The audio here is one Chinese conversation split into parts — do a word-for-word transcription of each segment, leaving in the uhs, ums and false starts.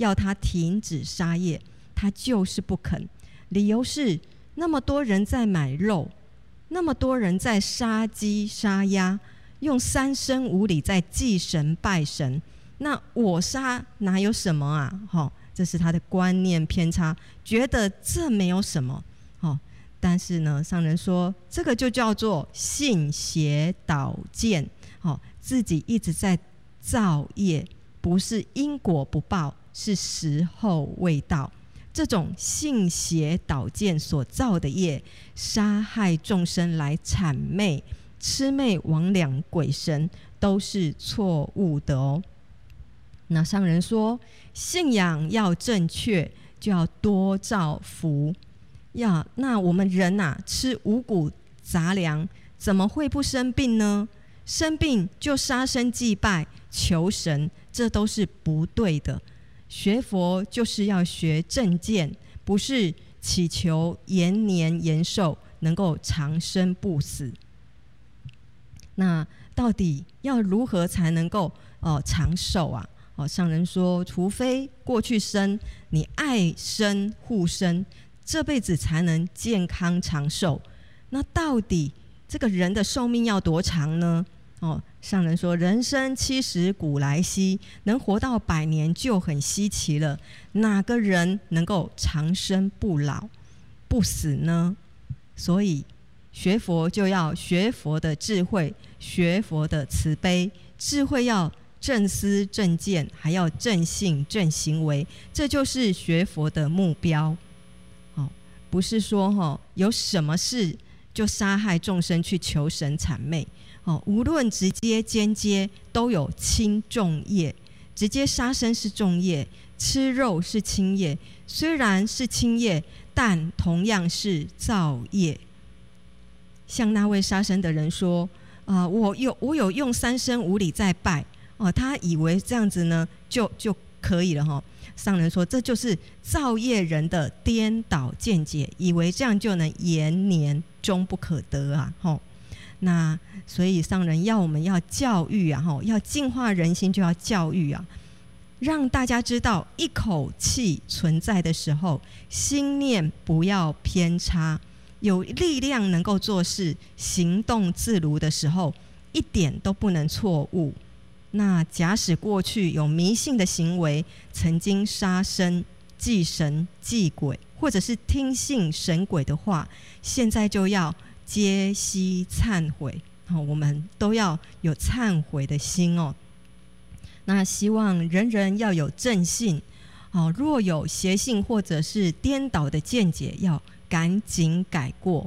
要他停止杀业，他就是不肯。理由是那么多人在买肉，那么多人在杀鸡杀鸭，用三牲五礼在祭神拜神，那我杀哪有什么啊？哦，这是他的观念偏差，觉得这没有什么。哦，但是呢，上人说这个就叫做信邪导见。哦，自己一直在造业，不是因果不报，是时候未到。这种信邪导见所造的业，杀害众生来谄媚魑魅魍魉鬼神，都是错误的哦。那上人说，信仰要正确，就要多造福。要那我们人啊，吃五谷杂粮，怎么会不生病呢？生病就杀生祭拜求神，这都是不对的。学佛就是要学正见，不是祈求延年延寿，能够长生不死。那到底要如何才能够、呃、长寿啊？哦，上人说，除非过去生你爱生护生，这辈子才能健康长寿。那到底这个人的寿命要多长呢？哦，上人说，人生七十古来稀，能活到百年就很稀奇了。哪个人能够长生不老不死呢？所以学佛就要学佛的智慧，学佛的慈悲。智慧要正思正见，还要正信正行为，这就是学佛的目标。哦，不是说、哦、有什么事就杀害众生去求神谄媚。哦，无论直接间接都有轻重业。直接杀生是重业，吃肉是轻业。虽然是轻业，但同样是造业。像那位杀生的人说、呃、我有我有用三牲五礼在拜、哦、他以为这样子呢就就可以了、哦、上人说，这就是造业人的颠倒见解，以为这样就能延年，终不可得啊、哦。那所以上人要我们要教育啊，要净化人心，就要教育啊，让大家知道一口气存在的时候，心念不要偏差，有力量能够做事，行动自如的时候，一点都不能错误。那假使过去有迷信的行为，曾经杀生、祭神、祭鬼，或者是听信神鬼的话，现在就要皆悉忏悔、哦、我们都要有忏悔的心哦。那希望人人要有正信、哦、若有邪性或者是颠倒的见解，要赶紧改过。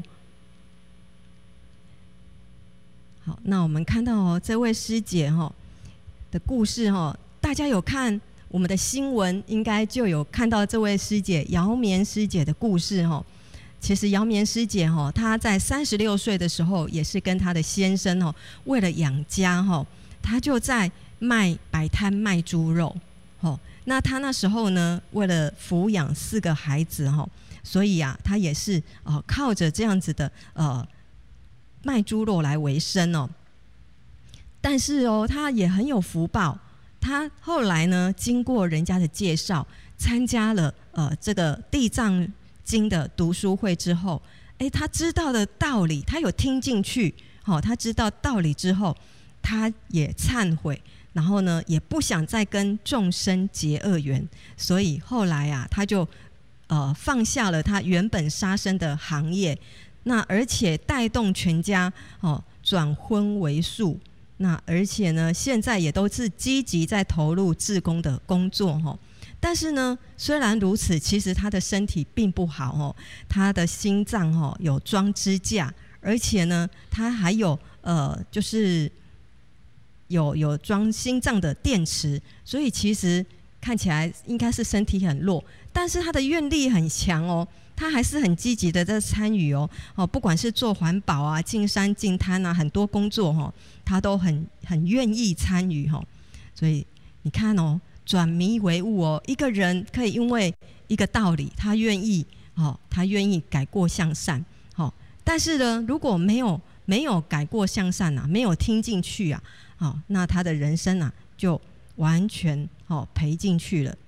好，那我们看到、哦、这位师姐、哦、的故事、哦、大家有看我们的新闻，应该就有看到这位师姐姚绵师姐的故事、哦。其实姚绵师姐、哦、她在三十六岁的时候，也是跟她的先生、哦、为了养家、哦、她就在卖摆摊卖猪肉、哦、那她那时候呢，为了抚养四个孩子、哦、所以啊，她也是、呃、靠着这样子的呃卖猪肉来为生哦。但是哦，她也很有福报，她后来呢，经过人家的介绍，参加了呃这个地藏经的读书会之后，哎，他知道的道理，他有听进去、哦、他知道道理之后，他也忏悔，然后呢，也不想再跟众生结恶缘，所以后来啊，他就呃放下了他原本杀生的行业，那而且带动全家哦转荤为素，那而且呢，现在也都是积极在投入志工的工作哦。但是呢，虽然如此，其实他的身体并不好哦，他的心脏哦有装支架，而且呢，他还有呃，就是有有装心脏的电池，所以其实看起来应该是身体很弱，但是他的愿力很强哦，他还是很积极的在参与哦哦，不管是做环保啊、净山净滩啊，很多工作哦，他都很很愿意参与哦，所以你看哦。转迷为悟哦，一个人可以因为一个道理，他愿意哦，他愿意改过向善，哦，但是呢，如果没有没有改过向善啊，没有听进去啊，哦，那他的人生啊就完全哦赔进去了。